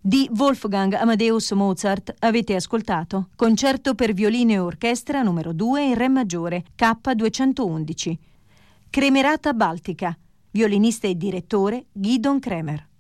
Di Wolfgang Amadeus Mozart avete ascoltato Concerto per violino e orchestra numero 2 in re maggiore, K211. Cremerata Baltica, violinista e direttore Gidon Kremer.